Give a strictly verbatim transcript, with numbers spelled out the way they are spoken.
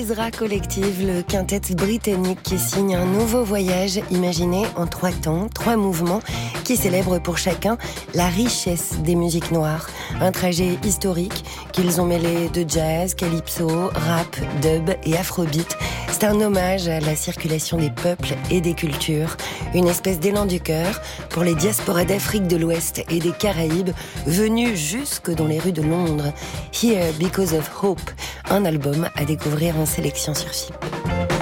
Ezra Collective, le quintet britannique qui signe un nouveau voyage imaginé en trois temps, trois mouvements qui célèbrent pour chacun la richesse des musiques noires. Un trajet historique qu'ils ont mêlé de jazz, calypso, rap, dub et afrobeat. C'est un hommage à la circulation des peuples et des cultures. Une espèce d'élan du cœur pour les diasporas d'Afrique de l'Ouest et des Caraïbes venus jusque dans les rues de Londres. Here Because of Hope, un album à découvrir en sélection sur F I P.